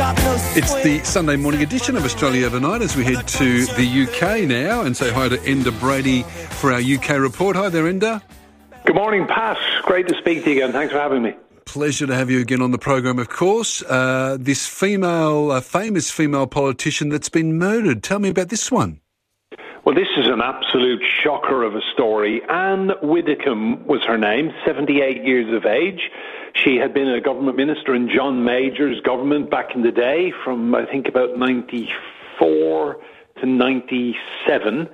It's the Sunday morning edition of Australia Overnight as we head to the UK now and say hi to Enda Brady for our UK report. Hi there, Enda. Good morning, Pat. Great to speak to you again. Thanks for having me. Pleasure to have you again on the program, of course. This famous female politician that's been murdered. Tell me about this one. Well, this is an absolute shocker of a story. Anne Widdecombe was her name, 78 years of age. She had been a government minister in John Major's government back in the day from, I think, about 94 to 97.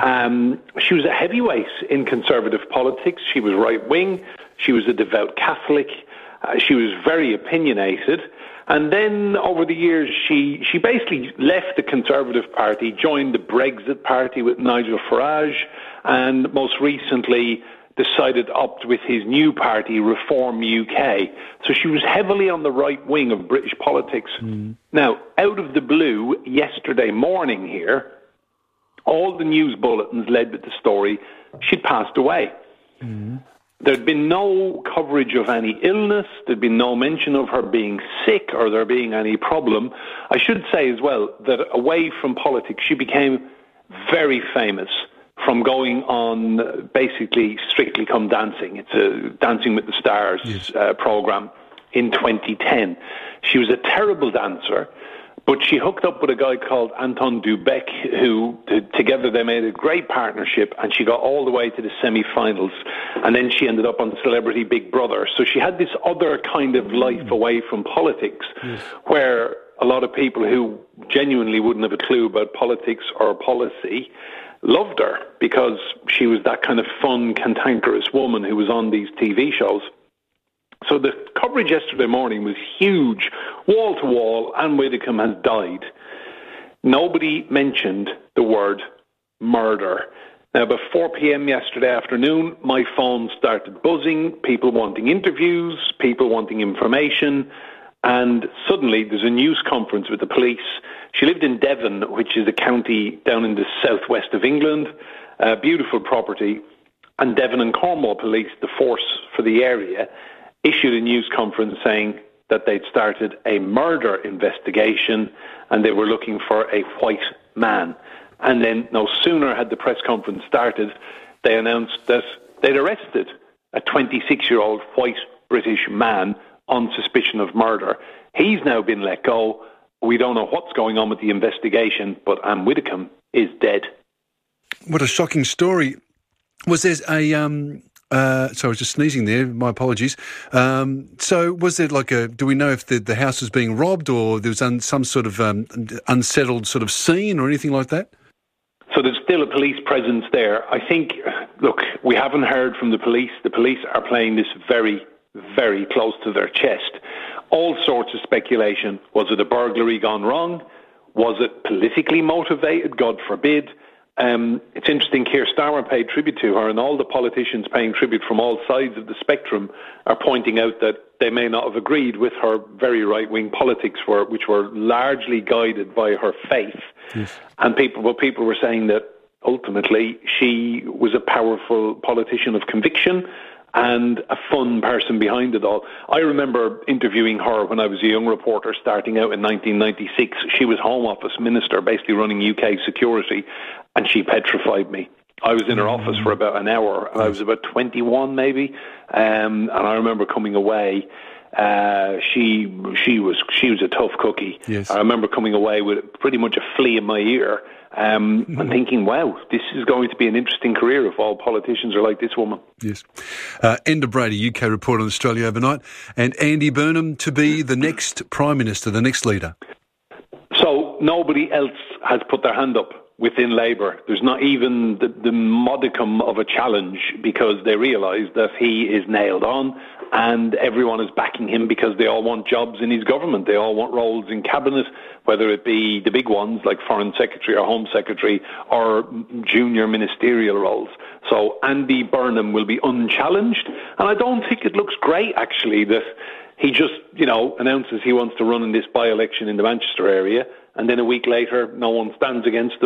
She was a heavyweight in Conservative politics. She was right-wing. She was a devout Catholic. She was very opinionated. And then over the years, she basically left the Conservative Party, joined the Brexit Party with Nigel Farage, and most recently decided to opt with his new party, Reform UK. So she was heavily on the right wing of British politics. Now, out of the blue, yesterday morning here, all the news bulletins led with the story, she'd passed away. There'd been no coverage of any illness. There'd been no mention of her being sick or there being any problem. I should say as well that away from politics, she became very famous from going on basically Strictly Come Dancing. It's a Dancing with the Stars program in 2010. She was a terrible dancer, but she hooked up with a guy called Anton Dubek, who together they made a great partnership, and she got all the way to the semi-finals. And then she ended up on Celebrity Big Brother. So she had this other kind of life away from politics, where a lot of people who genuinely wouldn't have a clue about politics or policy loved her because she was that kind of fun, cantankerous woman who was on these TV shows. So the coverage yesterday morning was huge, wall to wall. Anne Widdecombe has died. Nobody mentioned the word murder. Now, about 4 p.m. yesterday afternoon, my phone started buzzing, people wanting interviews, people wanting information, and suddenly there's a news conference with the police. She lived in Devon, which is a county down in the southwest of England, a beautiful property, and Devon and Cornwall Police, the force for the area, issued a news conference saying that they'd started a murder investigation and they were looking for a white man. And then no sooner had the press conference started, they announced that they'd arrested a 26-year-old white British man on suspicion of murder. He's now been let go. We don't know what's going on with the investigation, but Anne Widdecombe is dead. What a shocking story. Was there a... sorry, I was just sneezing there. My apologies. So was there do we know if the house was being robbed or there was some sort of unsettled sort of scene or anything like that? So there's still a police presence there. I think, look, we haven't heard from the police. The police are playing this very, very close to their chest. All sorts of speculation. Was it a burglary gone wrong? Was it politically motivated? God forbid. It's interesting, Keir Starmer paid tribute to her, and all the politicians paying tribute from all sides of the spectrum are pointing out that they may not have agreed with her very right-wing politics, which were largely guided by her faith. And people were saying that ultimately she was a powerful politician of conviction and a fun person behind it all. I remember interviewing her when I was a young reporter starting out in 1996. She was Home Office Minister, basically running UK security, and she petrified me. I was in her office for about an hour. I was about 21 maybe, and I remember coming away. She was a tough cookie. Yes. I remember coming away with pretty much a flea in my ear and thinking, wow, this is going to be an interesting career if all politicians are like this woman. Yes. Enda Brady, UK report on Australia Overnight, and Andy Burnham to be the next Prime Minister, the next leader. So nobody else has put their hand up within Labour. There's not even the modicum of a challenge because they realise that he is nailed on and everyone is backing him because they all want jobs in his government. They all want roles in cabinet, whether it be the big ones like Foreign Secretary or Home Secretary or junior ministerial roles. So Andy Burnham will be unchallenged. And I don't think it looks great, actually, that he just, announces he wants to run in this by-election in the Manchester area, and then a week later, no one stands against him.